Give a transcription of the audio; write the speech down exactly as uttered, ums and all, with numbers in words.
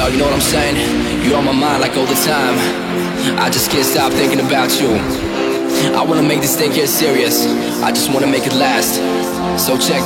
Yo, you know what I'm saying? You're on my mind like all the time. I just can't stop thinking about you. I wanna make this thing get serious. I just wanna make it last. So check